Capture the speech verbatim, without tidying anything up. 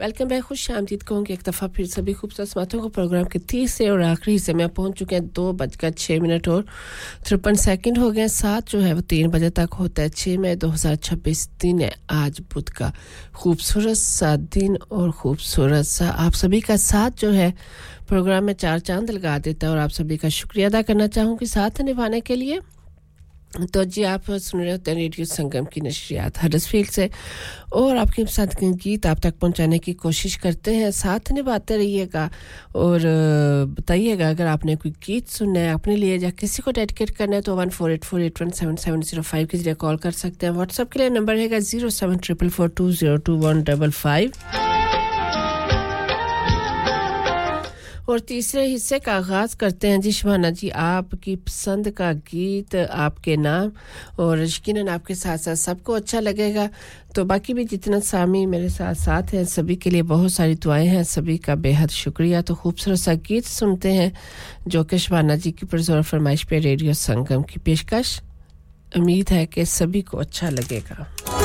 welcome back खुश आमदीद कहूँगी एक दफ़ा फिर सभी खूबसूरत समातों को प्रोग्राम के तीसरे और आखिरी हिस्से में पहुंच चुके हैं दो बजकर छह मिनट और तिरपन सेकंड हो गए साथ जो है वो तीन बजे तक होता है छह मई दो हज़ार छब्बीस दिन है आज बुध का खूबसूरत सा दिन और खूबसूरत सा आप सभी का साथ जो है प्रोग्राम में चार चांद लगा देता है और आप सभी का शुक्रिया अदा करना चाहूँगी साथ निभाने के लिए तो जी आप सुन रहे होते हैं रेडियो संगम की नशरियात हडर्सफील्ड से और आपके साथ के गीत आप तक पहुंचाने की कोशिश करते हैं साथ निभाते रहिएगा और बताइएगा अगर आपने कोई गीत सुनना है अपने लिए या किसी को डेडिकेट करना है तो one four eight four eight one seven seven zero five के जरिए कॉल कर सकते हैं व्हाट्सएप के लिए नंबर है zero seven four four to zero two one five five और तीसरे हिस्से का आगाज करते हैं जी शबाना जी आपकी पसंद का गीत आपके नाम और यकीनन आपके साथ साथ सबको अच्छा लगेगा तो बाकी भी जितना सामी मेरे साथ साथ हैं सभी के लिए बहुत सारी दुआएं हैं सभी का बेहद शुक्रिया तो खूबसूरत सा गीत सुनते हैं जो कि शबाना जी की पुरज़ोर फरमाइश पे रेडियो संगम की पेशकश उम्मीद है कि सभी को अच्छा लगेगा